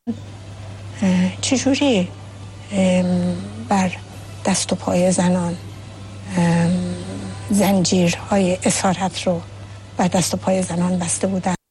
چجوری بر دست و پای زنان زنجیرهای اسارت رو بر دست و پای زنان بسته بودن